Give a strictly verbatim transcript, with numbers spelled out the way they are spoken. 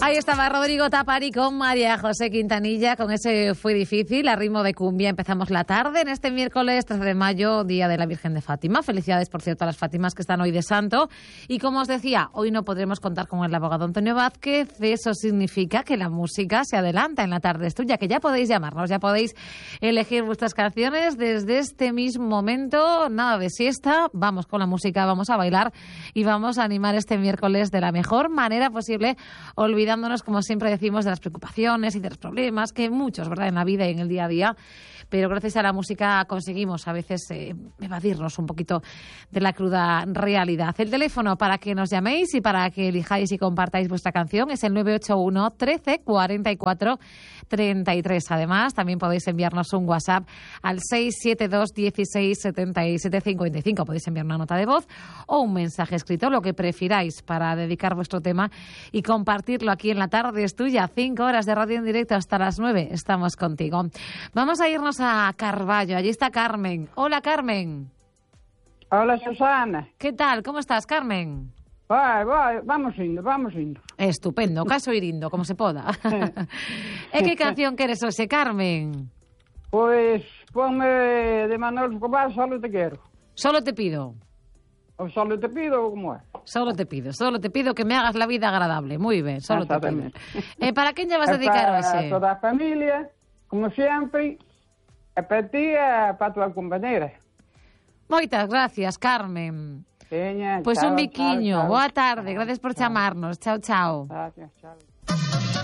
Ahí estaba Rodrigo Tapari con María José Quintanilla, con ese Fue Difícil, a ritmo de cumbia. Empezamos la tarde en este miércoles trece de mayo, Día de la Virgen de Fátima. Felicidades, por cierto, a las Fátimas que están hoy de santo. Y como os decía, hoy no podremos contar con el abogado Antonio Vázquez. Eso significa que la música se adelanta en la tarde. Es tuya, que ya podéis llamarnos, ya podéis elegir vuestras canciones desde este mismo momento. Nada de siesta, vamos con la música, vamos a bailar y vamos a animar este miércoles de la mejor manera posible, olvidándonos, como siempre decimos, de las preocupaciones y de los problemas, que muchos, ¿verdad?, en la vida y en el día a día. Pero gracias a la música conseguimos a veces eh, evadirnos un poquito de la cruda realidad. El teléfono para que nos llaméis y para que elijáis y compartáis vuestra canción es el nueve ocho uno, trece, cuarenta y cuatro, treinta y tres. Además, también podéis enviarnos un WhatsApp al seis siete dos, dieciséis, setenta y siete, cincuenta y cinco. Podéis enviar una nota de voz o un mensaje escrito, lo que prefiráis, para dedicar vuestro tema y compartirlo aquí en la tarde. Es tuya, cinco horas de radio en directo hasta las nueve. Estamos contigo. Vamos a irnos a Carballo. Allí está Carmen. Hola, Carmen. Hola, Susana. ¿Qué tal? ¿Cómo estás, Carmen? Vai, vai, vamos indo, vamos indo. Estupendo, caso ir indo, como se poda. E que canción queres hoxe, Carmen? Pois ponme de Manuel Escobar, Solo te quero. Solo te pido. O solo te pido, como é? Solo te pido, solo te pido que me hagas la vida agradable. Muy ben, solo te pido. E para quen lle vas a dedicar hoxe? Para toda a familia, como sempre, e para ti e para a tua compañera. Moitas gracias, Carmen. Teña, Pois pues un biquiño. Chao, chao. Boa tarde, gracias por chamarnos. Chao, chao. Gracias, chao.